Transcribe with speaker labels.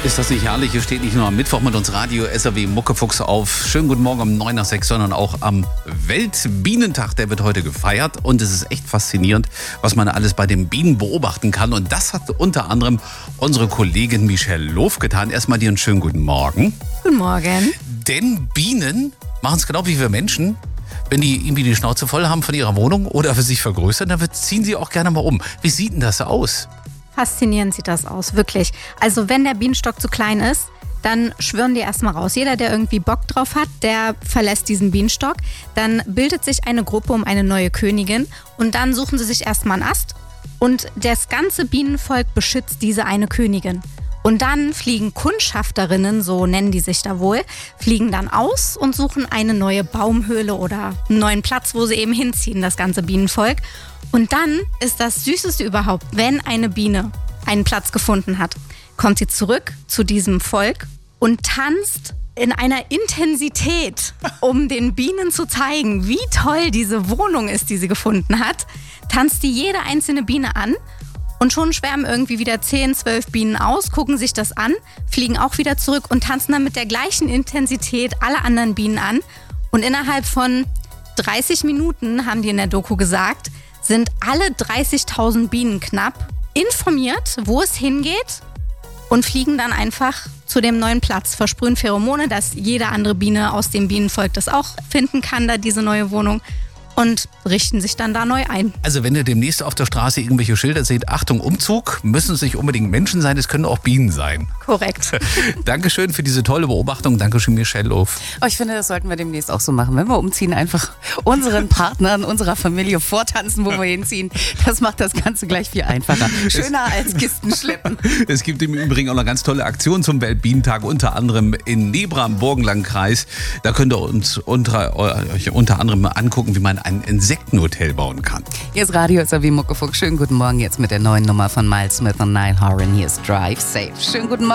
Speaker 1: Ist das nicht herrlich? Hier steht nicht nur am Mittwoch mit uns Radio SAW Muckefuchs auf. Schönen guten Morgen um 9 nach 6, sondern auch am Weltbienentag. Der wird heute gefeiert. Und es ist echt faszinierend, was man alles bei den Bienen beobachten kann. Und das hat unter anderem unsere Kollegin Michelle Loof getan. Erstmal dir einen schönen guten Morgen.
Speaker 2: Guten Morgen.
Speaker 1: Denn Bienen machen es genau wie wir Menschen. Wenn die irgendwie die Schnauze voll haben von ihrer Wohnung oder für sich vergrößern, dann ziehen sie auch gerne mal um. Wie sieht denn das aus?
Speaker 2: Faszinierend sieht das aus, wirklich. Also wenn der Bienenstock zu klein ist, dann schwirren die erstmal raus. Jeder, der irgendwie Bock drauf hat, der verlässt diesen Bienenstock. Dann bildet sich eine Gruppe um eine neue Königin und dann suchen sie sich erstmal einen Ast und das ganze Bienenvolk beschützt diese eine Königin. Und dann fliegen Kundschafterinnen, so nennen die sich da wohl, fliegen dann aus und suchen eine neue Baumhöhle oder einen neuen Platz, wo sie eben hinziehen, das ganze Bienenvolk. Und dann ist das Süßeste überhaupt, wenn eine Biene einen Platz gefunden hat, kommt sie zurück zu diesem Volk und tanzt in einer Intensität, um den Bienen zu zeigen, wie toll diese Wohnung ist, die sie gefunden hat, tanzt die jede einzelne Biene an. Und schon schwärmen irgendwie wieder 10, 12 Bienen aus, gucken sich das an, fliegen auch wieder zurück und tanzen dann mit der gleichen Intensität alle anderen Bienen an. Und innerhalb von 30 Minuten, haben die in der Doku gesagt, sind alle 30.000 Bienen knapp informiert, wo es hingeht und fliegen dann einfach zu dem neuen Platz, versprühen Pheromone, dass jede andere Biene aus dem Bienenvolk das auch finden kann, da diese neue Wohnung. Und richten sich dann da neu ein.
Speaker 1: Also wenn ihr demnächst auf der Straße irgendwelche Schilder seht, Achtung, Umzug, müssen es nicht unbedingt Menschen sein, es können auch Bienen sein.
Speaker 2: Korrekt.
Speaker 1: Dankeschön für diese tolle Beobachtung. Dankeschön, Michelle Loof.
Speaker 3: Oh, ich finde, das sollten wir demnächst auch so machen. Wenn wir umziehen, einfach unseren Partnern, unserer Familie vortanzen, wo wir hinziehen. Das macht das Ganze gleich viel einfacher. Schöner als Kisten schleppen.
Speaker 1: Es gibt im Übrigen auch noch ganz tolle Aktionen zum Weltbienentag, unter anderem in Nebra im Burgenlandkreis. Da könnt ihr uns unter anderem mal angucken, wie man ein Insektenhotel bauen kann.
Speaker 3: Hier ist Radio SAW Muckefuchs. Schönen guten Morgen jetzt mit der neuen Nummer von Miles Smith und Niall Horan. Hier ist Drive Safe. Schönen guten Morgen.